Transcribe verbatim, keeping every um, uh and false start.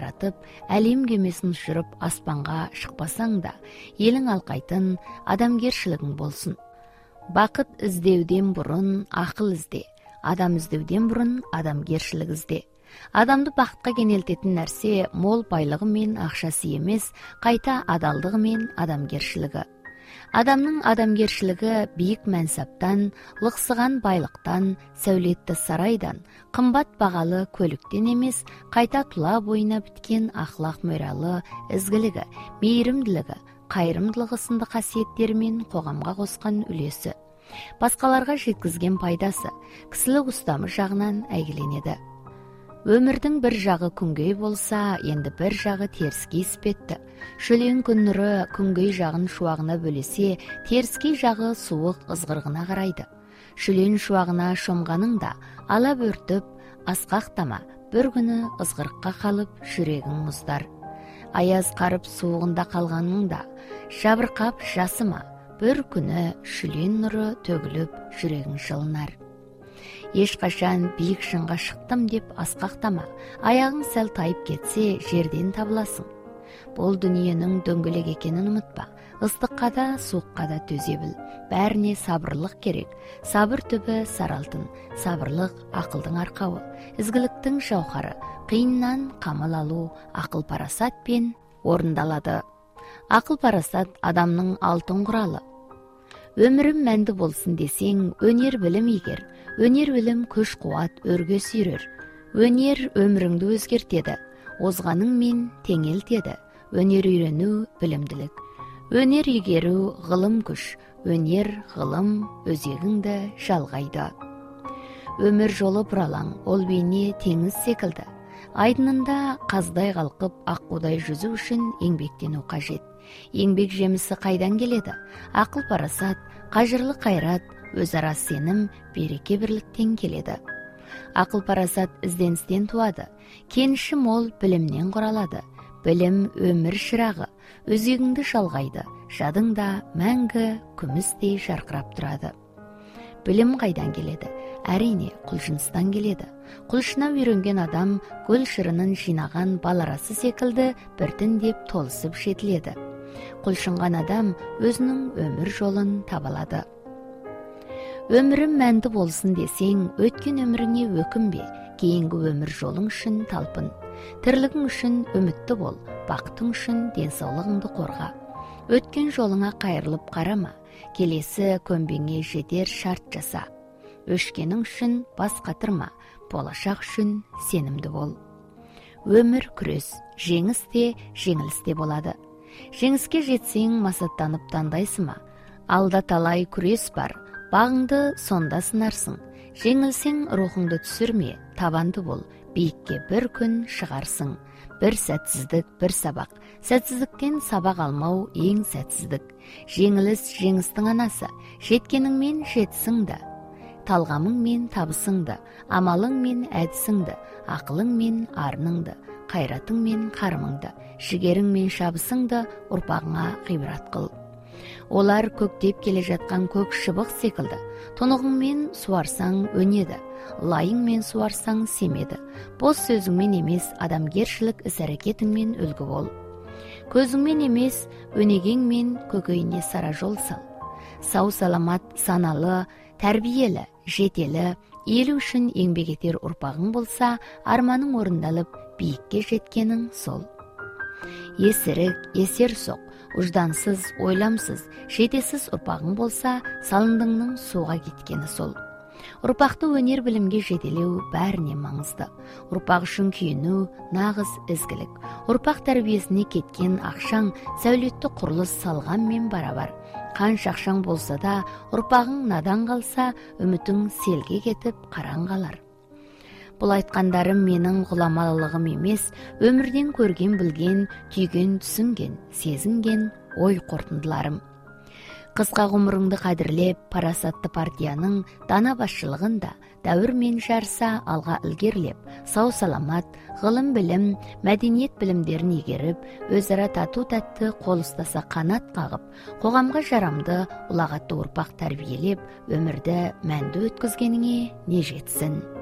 жаратып, әлем кемесін ұшырып аспанға шықпасаң да, елің алқайтын адамгершілігің болсын. Бақыт іздеуден бұрын ақыл ізде, адам іздеуден бұрын адамгершілік ізде. Адамды бақытқа кенелтетін нәрсе мол байлығы мен ақшасы емес, қайта адалдығы мен адамгершілігі. Адамның адамгершілігі биік мәнсаптан, лықсыған байлықтан, сәулетті сарайдан, қымбат бағалы көліктен емес, қайта тұла бойына біткен ақлақ мөралы ізгілігі, мейірімділігі, қайырымдылығы сынды қасиеттерімен қоғамға қосқан үлесі. Басқаларға жеткізген пайдасы, кісілік ұстамы жағынан әйгіленеді. Өмірдің бір жағы күнгей болса, енді бір жағы теріскей іспетті. Шөлең күн нұры күнгей жағын шуағына бөлесе, теріскей жағы суық ызғырғына қарайды. Шөлең шуағына шомғаның да, ала бөртіп, асқақтама, бір күні ызғырыққа қалып, жүрегің мұздар. Аяз қарып суығында қалғаның да, жабырқап жасыма, бір күні шөлең нұры төгіліп, жүрегің жылынар. Ешқашан биік шыңға шықтым деп асқақтама, аяғың сәл тайып кетсе, жерден табыласың. Бұл дүниенің дөңгелек екенін ұмытпа, ыстыққа да, суыққа да төзе біл. Бәріне сабырлық керек, сабыр түбі саралтын, сабырлық ақылдың арқауы, ізгіліктің жауһары, қиыннан қамал алу ақыл парасатпен орындалады. Ақыл парасат адамның алтын құралы. Өмірім мәнді болсын десең, өнер білім егер, өнер білім күш қуат өрге сүйрер. Өнер өміріңді өзгертеді, озғаныңмен теңелтеді. Өнер үйрену білімділік. Өнер игеру ғылым күш, өнер ғылым өзегіңді жалғайды. Өмір жолы бұралаң, ол бейне теңіз секілді. Айдынында қаздай қалқып, аққудай жүзу үшін еңбектену қажет. Еңбек жемісі қайдан келеді? Ақыл парасат, қажырлы қайрат, өзара сенім, береке бірліктен келеді. Ақыл парасат ізденістен туады. Кеніші мол білімнен құралады. Білім өмір шырағы, өзегіңді жалғайды, жадыңда мәңгі күмістей жарқырап тұрады. Білім қайдан келеді? Әрине, құлшыныстан келеді. Құлшына үйренген адам гүл шырынын жинаған баларасы секілді біртіндеп толысып жетіледі. Құлшынған адам өзінің өмір жолын табалады. Өмірім мәнді болсын десең, өткен өміріңе өкінбе, кейінгі өмір жолың үшін талпын. Тірлігің үшін үмітті бол, бақытың үшін денсаулығыңды қорға. Өткен жолыңа қайырылып қарама, келесі көмбеңе жетер шарт жаса. Өшкенің үшін бас қатырма, болашақ үшін сенімді бол. Өмір күрес, жеңіс те, жеңіліс те болады. Жеңіске жетсең масаттанып таңдайсың ма? Алда талай күрес бар, бағыңды сонда сынарсың. Жеңілсең рухыңды түсірме, табанды бол, биікке бір күн шығарсың. Бір сәтсіздік, бір сабақ. Сәтсіздіктен сабақ алмау ең сәтсіздік. Жеңіліс жеңістің анасы, жеткеніңмен жетісіңді. Талғамыңмен табысыңды, амалыңмен әдісіңді, ақылыңмен арныңды, қайратыңмен қарымыңды, жігеріңмен шабысыңды ұрпағыңа ғибрат қыл. Олар көктеп келе жатқан көк шыбық секілді. Тұнығыңмен суарсаң өнеді, лайыңмен суарсаң семеді. Бос сөзіңмен емес, адамгершілік іс-әрекетіңмен үлгі бол. Көзіңмен емес, өнегеңмен көкейіне сара жол сал. Сау саламат, саналы, тәрбиелі, жетелі, елі үшін еңбек етер ұрпағың болса, арманың орындалып, биікке жеткенің сол. Есірік, есер соқ, ұждансыз, ойламсыз, жетесіз ұрпағың болса, салындыңның суға кеткені сол. Ұрпақты өнер білімге жетелеу бәріне маңызды. Ұрпақ үшін күйіну нағыз ізгілік. Ұрпақ тәрбиесіне кеткен ақшаң сәулетті құрылыс салғанмен барабар. Қанша ақшаң болса да, ұрпағың надан қалса, үмітің селге кетіп қараң қалар. Бұл айтқандарым менің ғұламалылығым емес, өмірден көрген білген, түйген түсінген, сезінген ой қорытындыларым. Қысқа ғұмырыңды қадірлеп, парасатты партияның дана басшылығында дәуірмен жарыса алға ілгерлеп, сау саламат, ғылым білім, мәдениет білімдерін игеріп, өзара тату тәтті қол ұстаса қанат қағып, қоғамға жарамды, ұлағатты ұрпақ тәрбиелеп, өмірді мәнді өткізгеніңе не жетсін.